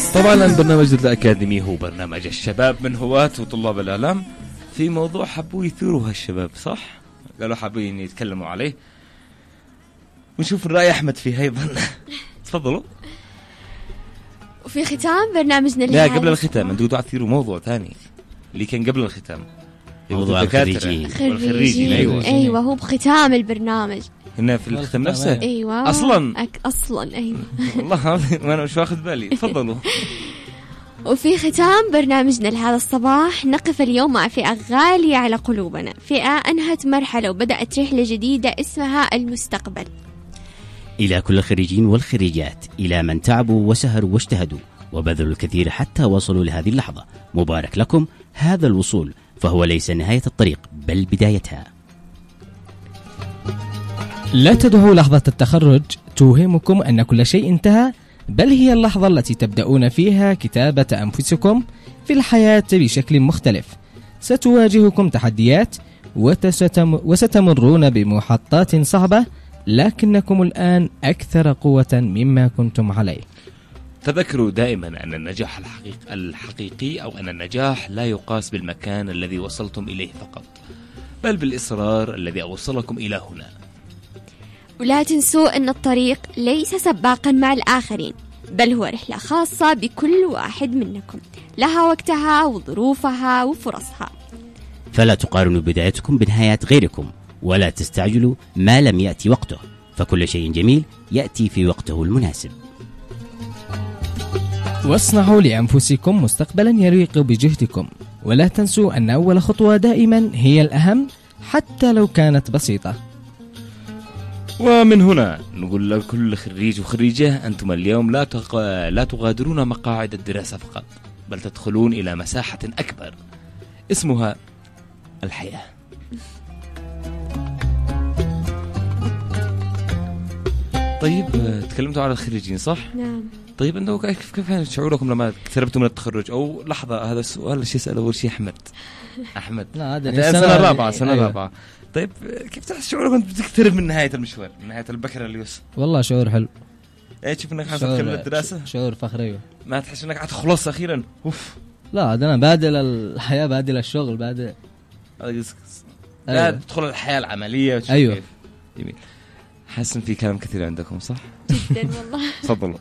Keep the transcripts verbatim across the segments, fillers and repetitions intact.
طبعا البرنامج الأكاديمي هو برنامج الشباب من هواة وطلاب الإعلام في موضوع حبوا يثيروا هالشباب، صح؟ قالوا حابين يتكلموا عليه ونشوف الرأي أحمد فيه أيضا. تفضلوا. وفي ختام برنامجنا لا قبل الختام انتوا قاعدين تثيروا موضوع ثاني اللي كان قبل الختام، موضوع الخريجين. الخريجين أيوة. أيوة هو بختام البرنامج هنا في الختام نفسه. أيوة أصلا أك أصلا أيوة. والله وأنا مش واخذ بالي. تفضلوا. وفي ختام برنامجنا لهذا الصباح نقف اليوم مع فئة غالية على قلوبنا، فئة أنهت مرحلة وبدأت رحلة جديدة اسمها المستقبل. إلى كل الخريجين والخريجات، إلى من تعبوا وسهروا واجتهدوا وبذلوا الكثير حتى وصلوا لهذه اللحظة، مبارك لكم هذا الوصول، فهو ليس نهاية الطريق بل بدايتها. لا تدعوا لحظة التخرج توهمكم أن كل شيء انتهى، بل هي اللحظة التي تبدأون فيها كتابة أنفسكم في الحياة بشكل مختلف. ستواجهكم تحديات وتستم وستمرون بمحطات صعبة، لكنكم الآن أكثر قوة مما كنتم عليه. تذكروا دائما أن النجاح الحقيقي, الحقيقي أو أن النجاح لا يقاس بالمكان الذي وصلتم إليه فقط، بل بالإصرار الذي أوصلكم إلى هنا. ولا تنسوا أن الطريق ليس سباقا مع الآخرين، بل هو رحلة خاصة بكل واحد منكم، لها وقتها وظروفها وفرصها. فلا تقارنوا بدايتكم بنهايات غيركم، ولا تستعجلوا ما لم يأتي وقته، فكل شيء جميل يأتي في وقته المناسب. واصنعوا لأنفسكم مستقبلا يليق بجهدكم، ولا تنسوا أن أول خطوة دائما هي الأهم حتى لو كانت بسيطة. ومن هنا نقول لكل خريج وخريجة أنتم اليوم لا تق... لا تغادرون مقاعد الدراسة فقط، بل تدخلون إلى مساحة أكبر اسمها الحياة. طيب تكلمتوا على الخريجين صح؟ نعم. طيب أنتوا كيف كيف شعوركم لما اقتربتوا من التخرج؟ أو لحظة، هذا السؤال شيء سأله أول شيء أحمد. أحمد لا هذا سنة رابعة سنة أيوة. رابعة. طيب كيف تحس شعورك وأنت بتقترب من نهاية المشوار، من نهاية البكرة اللي وصل؟ والله شعور حلو. ايه تشوف انك حاسس تكمل الدراسة؟ شعور فخر. ما تحس انك حتخلص اخيرا؟ اوف. لا ده انا بادل الحياة، بادل الشغل، بادل لا أيوة. تدخل الحياة العملية. ايوه جميل. حاسس ان في كلام كثير عندكم صح؟ جدا والله. تفضلوا.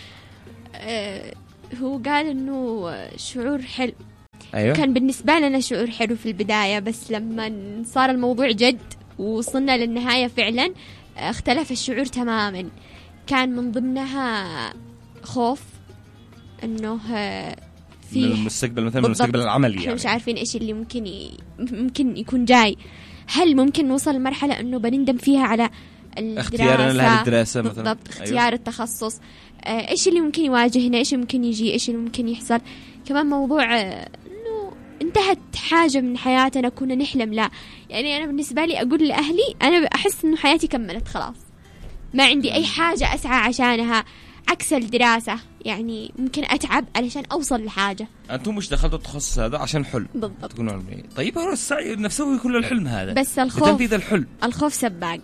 آه هو قال انه شعور حلو. أيوة. كان بالنسبة لنا شعور حلو في البداية، بس لما صار الموضوع جد ووصلنا للنهاية فعلا اختلف الشعور تماما. كان من ضمنها خوف انه في المستقبل مثلا، من المستقبل العملي يعني. يعني مش عارفين ايش اللي ممكن ي... ممكن يكون جاي. هل ممكن نوصل لمرحلة انه بنندم فيها على اختيارنا لهذه الدراسة مثلا؟ بالضبط. اختيار أيوة. التخصص، ايش اللي ممكن يواجهنا، ايش اللي ممكن يجي، ايش اللي ممكن يحصل. كمان موضوع انه انتهت حاجة من حياتنا كنا نحلم. لا يعني انا بالنسبة لي اقول لاهلي انا احس انه حياتي كملت خلاص، ما عندي أي حاجة أسعى عشانها عكس الدراسة. يعني ممكن أتعب علشان أوصل لحاجة. أنتم مش دخلتوا التخصص هذا عشان حلم بالضبط. تكونوا علمي. طيب هو السعي نفسه كل الحلم هذا، بس الخوف تنفيذ الحلم. الخوف سباق.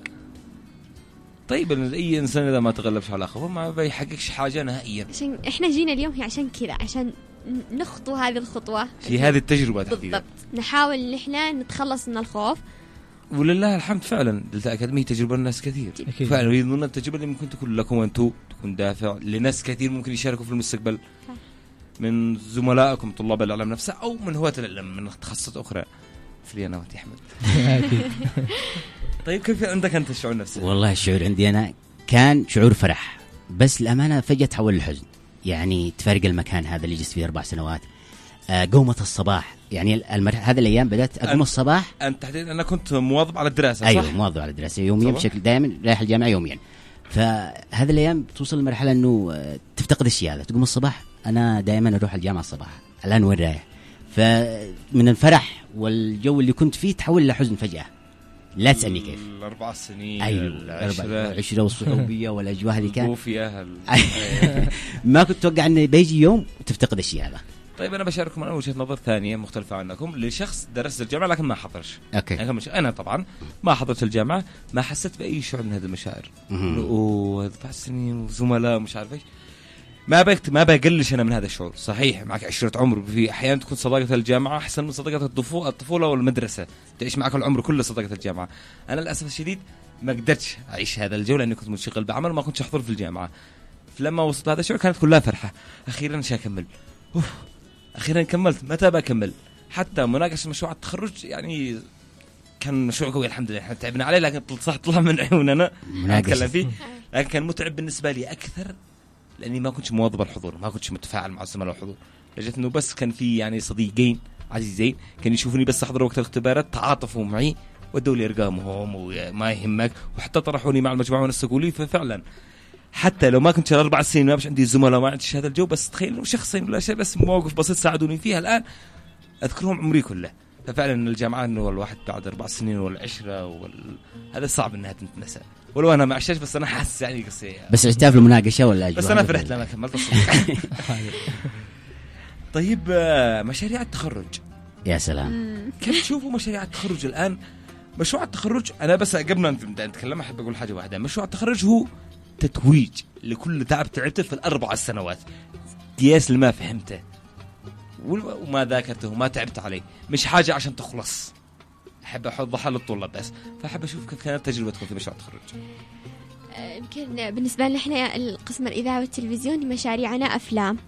طيب أي إنسان إذا ما تغلبش على خوفه ما بيحققش حاجة نهائيا. عشان إحنا جينا اليوم هي عشان كذا، عشان نخطو هذه الخطوة في هذه التجربة تحديدا. بالضبط. نحاول إن إحنا نتخلص من الخوف. ولله الحمد فعلا الأكاديمية تجربة الناس كثير أكيد. فعلا يظنون التجربة اللي ممكن تكون لكم أنتم تكون دافع لناس كثير ممكن يشاركوا في المستقبل من زملائكم طلاب الإعلام نفسه أو من هواة الإعلام من تخصصات أخرى في أنا وأنت أحمد. طيب كيف عندك أنت الشعور نفسه؟ والله الشعور عندي أنا كان شعور فرح، بس الأمانة فجأة تحول لحزن. يعني تفارق المكان هذا اللي جلست فيه أربع سنوات، قومة الصباح. يعني المر... هذه الأيام بدأت أقوم الصباح. أنت تحديدا أنا كنت مواظب على الدراسة صح؟ أيوة مواظب على الدراسة يوميا بشكل دائما، رايح الجامعة يوميا. فهذه الأيام توصل لمرحلة إنه تفتقد الشيء هذا. تقوم الصباح أنا دائما أروح الجامعة الصباح، الآن وين رايح؟ فمن الفرح والجو اللي كنت فيه تحول إلى حزن فجأة. لا تسألني كيف. الأربع سنين. أيوة العشرة العشرة والصحوبية والأجواء هذه كانت. ما كنت أتوقع إنه بيجي يوم وتفتقد الشيء هذا. طيب أنا بشارككم أنا وجهة نظر ثانية مختلفة عنكم لشخص درس الجامعة لكن ما حضرش. أوكي. يعني أنا طبعا ما حضرت الجامعة، ما حسيت بأي شعور من هذه المشاعر. وأربع سنين وزملاء مش عارف إيش. ما بكت ما بقلش انا من هذا الشعور. صحيح معك عشرة عمر، في احيانا تكون صداقه الجامعه احسن من صداقه الطفوله الطفوله والمدرسه، تعيش معك العمر كله صداقه الجامعه. انا للاسف الشديد ما قدرتش اعيش هذا الجو لاني كنت منشغل بعمل وما كنتش احضر في الجامعه. فلما وصلت هذا الشعور كانت كلها فرحه، اخيرا مش هكمل، اوف اخيرا كملت، متى بكمل. حتى مناقشه مشروع التخرج يعني كان مشروع قوي الحمد لله، احنا تعبنا عليه لكن صح طلع من عيوننا نتكلم فيه، لكن كان متعب بالنسبه لي اكثر لاني ما كنتش مواظب على الحضور، ما كنتش متفاعل مع الزملاء والحضور. لجيت انه بس كان في يعني صديقين عزيزين كانوا يشوفوني بس احضر وقت الاختبارات، تعاطفوا معي ودوا لي ارقامهم وما يهمك، وحتى طرحوني مع المجموعه ونسقوا لي. ففعلا حتى لو ما كنت اربع سنين ما مش عندي زملاء ما عنديش هذا الجو، بس تخيل انه شخصين ولا شيء بس مواقف بسيط ساعدوني فيها الان اذكرهم عمري كله. ففعلا الجامعه انه الواحد بعد اربع سنين والعشره وال... هذا صعب انها تنتنسى، ولو انا ما عشتش بس انا حاسس يعني قصه بس عشتها في المناقشه ولا بس انا فرحت لما كملت. طيب مشاريع التخرج يا سلام، كيف تشوفوا مشاريع التخرج الان؟ مشروع التخرج انا بس قبل ان نتكلم احب اقول حاجه واحده، مشروع التخرج هو تتويج لكل تعب تعبته في الاربع سنوات، قياس اللي ما فهمته وما ذاكرته وما تعبت عليه، مش حاجه عشان تخلص. احب اوضحها للطلاب بس، فاحب اشوف كيف كانت تجربتكم في مشروع التخرج. يمكن بالنسبه لنا احنا القسم الاذاعه والتلفزيون مشاريعنا افلام،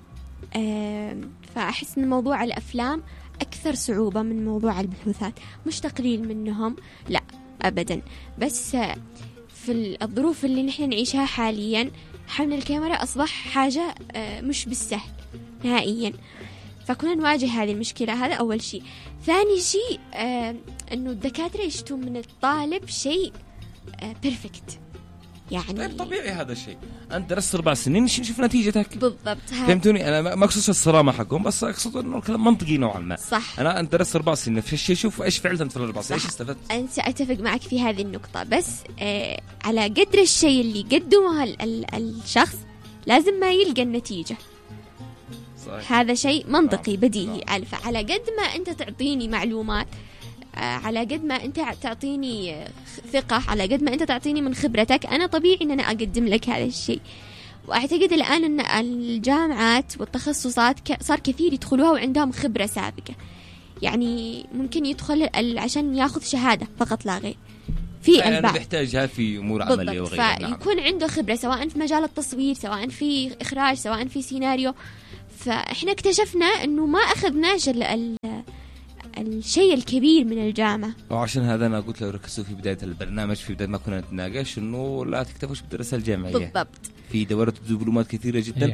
فاحس ان موضوع الافلام اكثر صعوبه من موضوع البحوثات، مش تقليل منهم لا ابدا، بس في الظروف اللي نحن نعيشها حاليا حمل الكاميرا اصبح حاجه مش بالسهل نهائيا، فكنا نواجه هذه المشكلة. هذا أول شيء. ثاني شيء آه أنه الدكاترة يشتون من الطالب شيء آه بيرفكت يعني. طيب طبيعي هذا الشيء، أنت درست أربع سنين شوف نتيجتك بالضبط. فهمتوني؟ أنا ما أقصد الصرامة حقهم، بس أقصد أنه الكلام منطقي نوعا ما. صح. أنا أنت درست أربع سنين في الشيء، شوف إيش فعلت أنت في الأربع سنين، إيش استفدت. أنت أتفق معك في هذه النقطة، بس آه على قدر الشيء اللي قدمه الشخص لازم ما يلقى النتيجة. صحيح. هذا شيء منطقي بديهي. على قد ما أنت تعطيني معلومات، على قد ما أنت تعطيني ثقة، على قد ما أنت تعطيني من خبرتك، أنا طبيعي أن أنا أقدم لك هذا الشيء. وأعتقد الآن أن الجامعات والتخصصات صار كثير يدخلوها وعندهم خبرة سابقة، يعني ممكن يدخل عشان يأخذ شهادة فقط لا غير في البعض يحتاجها في أمور عملية وغيرها، فيكون نعم. عنده خبرة سواء في مجال التصوير، سواء في إخراج، سواء في سيناريو. فإحنا اكتشفنا أنه ما أخذناش ال ال الشيء الكبير من الجامعة، وعشان هذا أنا قلت لو ركزوا في بداية البرنامج، في بداية ما كنا نتناقش أنه لا تكتفوش بالدراسة الجامعية. بالضبط. في دورات دبلومات كثيرة جدا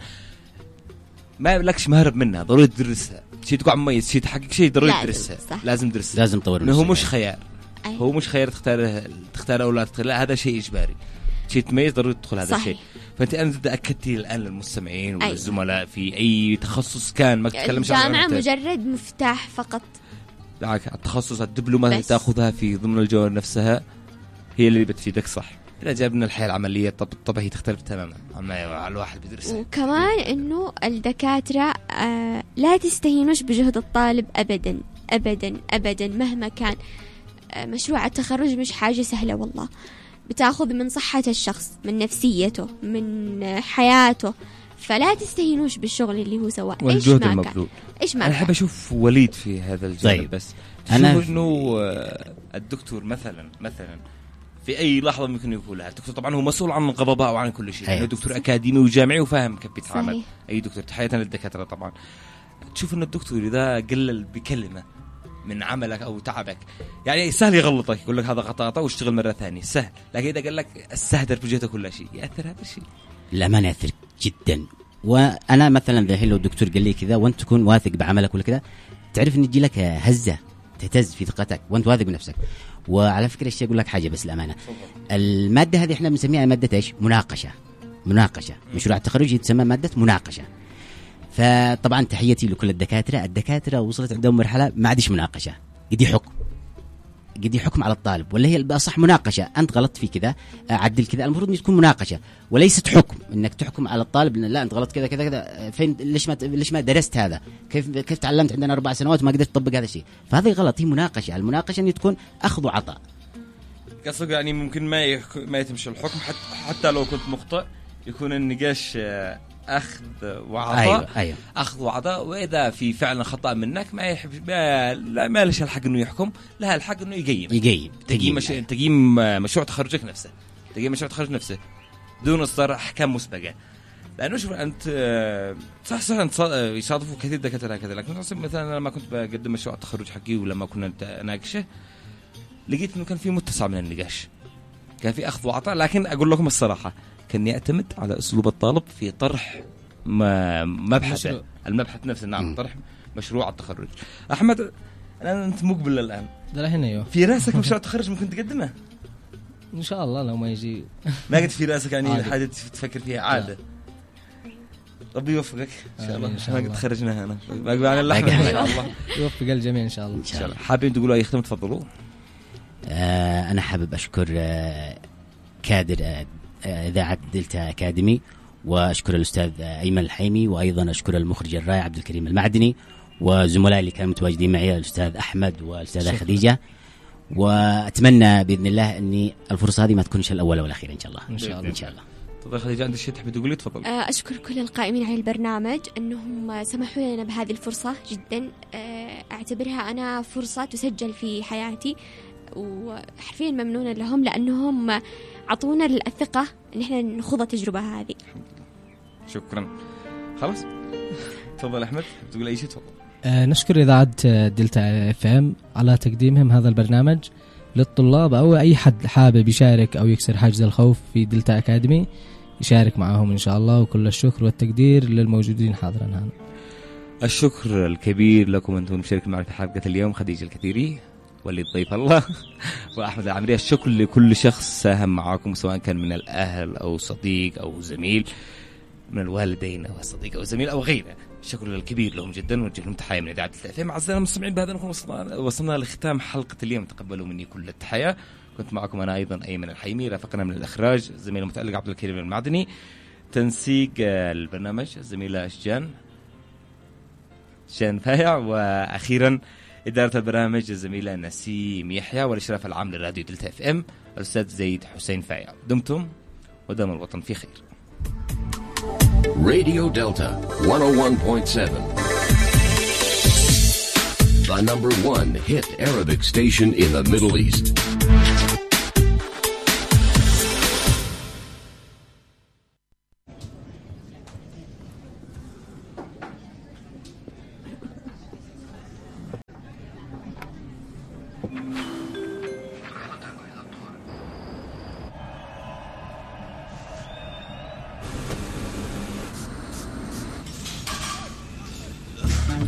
ما لكش مهرب منها، ضروري تدرسها. شيء تقع مميز، شيء تحقق شيء ضروري تدرسها، لازم تدرسها، لازم تطور. هو مش خيار، أي. هو مش خيار تختار تختار أو لا تختار، لا هذا شيء إجباري، شيء تميز ضروري تدخل هذا الشيء. فأنت أنت أكدتي الآن للمستمعين والزملاء في أي تخصص كان ما تتكلمش عن الجامعة مجرد مفتاح فقط. التخصص الدبلومات اللي تأخذها في ضمن الجوانب نفسها هي اللي بتفيدك صح. إذا جابنا الحياة العملية طب طبعا هي تختلف تماما عما الواحد بيدرسها. وكمان إنه الدكاترة آه لا تستهينوش بجهد الطالب أبدا أبدا أبدا مهما كان. آه مشروع التخرج مش حاجة سهلة والله، بتاخذ من صحة الشخص، من نفسيته، من حياته، فلا تستهينوش بالشغل اللي هو سواه. والجهد المبذول. إيش ما أنا أحب أشوف وليد في هذا الجانب. طيب. بس أنا إنه الدكتور مثلا مثلا في أي لحظة ممكن يقولها الدكتور، طبعا هو مسؤول عن القضاء وعن كل شيء، يعني دكتور أكاديمي وجامعي وفاهم كيف بيتعامل. صحيح. أي دكتور، تحية للدكاترة طبعا. تشوف إن الدكتور إذا قلل بكلمة من عملك أو تعبك، يعني سهل يغلطك يقول لك هذا خطأ واشتغل مرة ثانية سهل، لكن إذا قال لك استهدر بوجهته كل شيء يأثر هذا الشيء. لا ما يأثر جدا. وأنا مثلا ذا لو الدكتور قال لي كذا وأنت تكون واثق بعملك ولا كذا، تعرف إن يجي لك هزة تهتز في ثقتك وأنت واثق بنفسك. وعلى فكرة الشيء أقول لك حاجة بس الأمانة، المادة هذه إحنا بنسميها مادة إيش؟ مناقشة. مناقشة مشروع التخرج يتسمى مادة مناقشة. فطبعا تحياتي لكل الدكاترة. الدكاترة وصلت عندهم مرحلة ما عادش مناقشة، قدي حكم، قدي حكم على الطالب، ولا هي الأصح مناقشة. أنت غلطت في كذا عدل كذا، المفروض أن تكون مناقشة وليست حكم، إنك تحكم على الطالب لا أنت غلط كذا كذا كذا، فين ليش ما ليش ما درست هذا، كيف كيف تعلمت عندنا أربع سنوات وما قدرت تطبق هذا الشيء. فهذا غلط. هي مناقشة. المناقشة أن تكون أخذ وعطاء. قصدك يعني ممكن ما ما يتمشي الحكم حتى حتى لو كنت مخطئ، يكون النقاش اخذ وعطاء. أيوة أيوة. اخذ وعطاء، واذا في فعلا خطا منك ما يحب ما, لا ما لهش الحق انه يحكم، لها الحق انه يقيم يقيم تقييم مش... تقييم مشروع تخرجك نفسه، تقييم مشروع تخرج نفسه دون اصدار احكام مسبقه. لانه شوف انت صح صح انت يصادفوا كثير دكاتره كذا، لكن مثلا لما كنت بقدم مشروع التخرج حقي ولما كنا نناقشه لقيت انه كان في متسع من النقاش، كان في اخذ وعطاء. لكن اقول لكم الصراحه كان يعتمد على اسلوب الطالب في طرح ما مبحث المبحث نفسه. نعم م. طرح مشروع التخرج. احمد انا انت مقبل الان ده هنا ايوه في راسك مشروع تخرج ممكن تقدمه ان شاء الله لو ما يجي ما قلت في راسك يعني حاجه تفكر فيها عاده. ربي يوفقك ان شاء الله. ما قد تخرجنا هنا باقي على اللحظه ان شاء الله يوفق الجميع ان شاء الله. ان شاء الله. حابين تقولوا اي خدمه تفضلوا. آه انا حابب اشكر آه كادر آه اذاعه دلتا اكاديمي، واشكر الاستاذ آه ايمن الحيمي، وايضا اشكر المخرج الرائع عبد الكريم المعدني، وزملائي اللي كانوا متواجدين معي الاستاذ احمد والاستاذه خديجه. واتمنى باذن الله اني الفرصه هذه ما تكونش الاولى والاخيره ان شاء الله. ان شاء الله ان شاء الله. تفضل خديجه، عندك شيء تحبي تقولي؟ تفضل. أشكر كل القائمين على البرنامج أنهم سمحوا لنا بهذه الفرصة، جدا أعتبرها أنا فرصة تسجل في حياتي، وحرفيا ممنونة لهم لأنهم عطونا الثقة أن احنا نخوض التجربة هذه. شكرا. خلاص تفضل أحمد تقول أي شيء؟ تفضل. آه نشكر إذاعة دلتا اف ام على تقديمهم هذا البرنامج للطلاب أو أي حد حابب يشارك أو يكسر حاجز الخوف في دلتا أكاديمي يشارك معهم إن شاء الله. وكل الشكر والتقدير للموجودين حاضرا هنا. الشكر الكبير لكم أنتم مشاركين معنا في حلقة اليوم، خديجة الكثيري واللي ضيف الله وأحمد العمري. الشكر لكل شخص ساهم معاكم سواء كان من الأهل أو صديق أو زميل، من الوالدين أو صديق أو زميل أو غيره. الشكر الكبير لهم جدا، ونوجه لهم تحية من إذاعة التأثير. أعزائنا المستمعين بهذا نكون وصلنا, وصلنا لختام حلقة اليوم. تقبلوا مني كل التحية. كنت معكم أنا أيضا أيمن الحيمي، رافقنا من الإخراج زميل المتألق عبد الكريم المعدني، تنسيق البرنامج الزميلة شجان شجان فايع، وأخيرا إدارة البرنامج الزميلة نسيم يحيى، والإشراف العام للراديو دلتا اف ام الأستاذ زيد حسين فايع. دمتم ودام الوطن في خير. Radio Delta one oh one point seven, the number one hit Arabic station in the Middle East.